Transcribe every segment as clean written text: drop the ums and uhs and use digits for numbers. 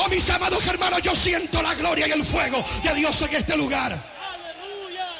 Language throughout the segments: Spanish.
Oh, mis amados hermanos, yo siento la gloria y el fuego de Dios en este lugar. Aleluya.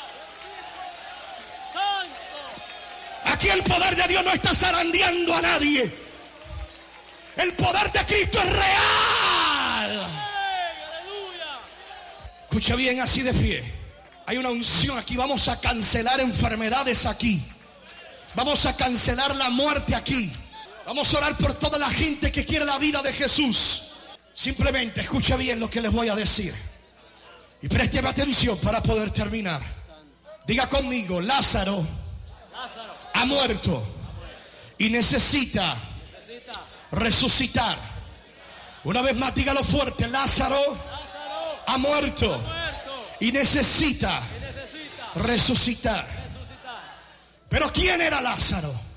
Santo. Aquí el poder de Dios no está zarandeando a nadie. El poder de Cristo es real. Aleluya. Escucha bien, así de pie. Hay una unción aquí. Vamos a cancelar enfermedades aquí. Vamos a cancelar la muerte aquí. Vamos a orar por toda la gente que quiere la vida de Jesús. Simplemente escucha bien lo que les voy a decir. Y présteme atención para poder terminar. Diga conmigo, Lázaro ha muerto y necesita resucitar. Una vez más, dígalo fuerte. Lázaro ha muerto y necesita resucitar. Pero ¿quién era Lázaro?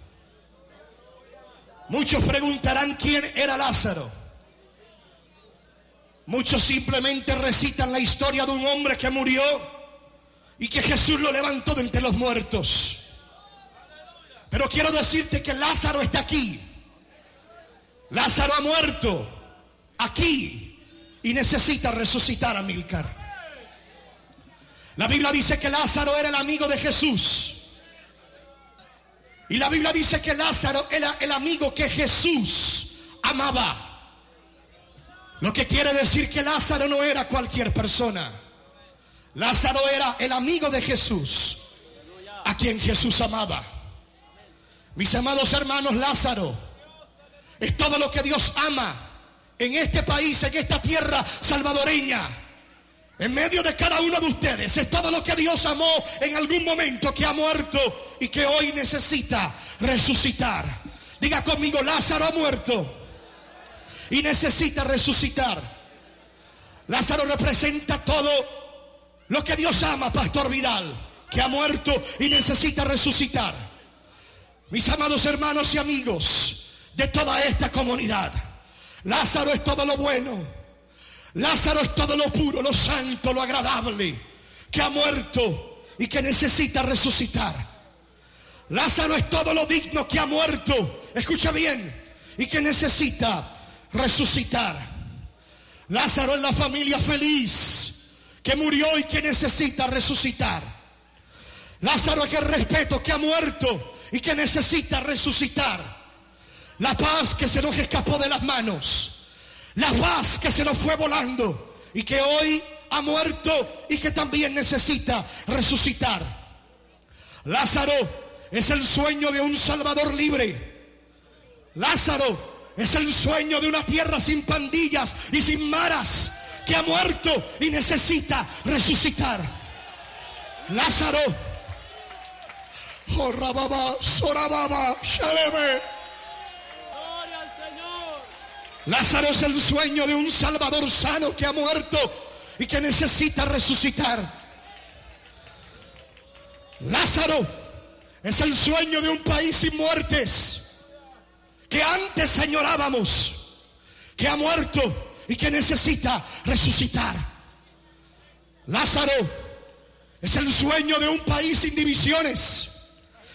Muchos preguntarán quién era Lázaro. Muchos simplemente recitan la historia de un hombre que murió y que Jesús lo levantó de entre los muertos. Pero quiero decirte que Lázaro está aquí. Lázaro ha muerto aquí y necesita resucitar, Amílcar. La Biblia dice que Lázaro era el amigo de Jesús. Y la Biblia dice que Lázaro era el amigo que Jesús amaba. Lo que quiere decir que Lázaro no era cualquier persona. Lázaro era el amigo de Jesús, a quien Jesús amaba. Mis amados hermanos, Lázaro es todo lo que Dios ama en este país, en esta tierra salvadoreña. En medio de cada uno de ustedes es todo lo que Dios amó en algún momento, que ha muerto y que hoy necesita resucitar. Diga conmigo, Lázaro ha muerto y necesita resucitar. Lázaro representa todo lo que Dios ama, Pastor Vidal, que ha muerto y necesita resucitar. Mis amados hermanos y amigos de toda esta comunidad, Lázaro es todo lo bueno. Lázaro es todo lo puro, lo santo, lo agradable, que ha muerto y que necesita resucitar. Lázaro es todo lo digno, que ha muerto, escucha bien, y que necesita resucitar. Lázaro es la familia feliz que murió y que necesita resucitar. Lázaro es el respeto, que ha muerto y que necesita resucitar. La paz que se nos escapó de las manos. La paz que se nos fue volando y que hoy ha muerto y que también necesita resucitar. Lázaro es el sueño de un Salvador libre. Lázaro es el sueño de una tierra sin pandillas y sin maras, que ha muerto y necesita resucitar. Lázaro, oh rababa, sorababa, shaleme. Lázaro es el sueño de un Salvador sano, que ha muerto y que necesita resucitar. Lázaro es el sueño de un país sin muertes, que antes añorábamos, que ha muerto y que necesita resucitar. Lázaro es el sueño de un país sin divisiones,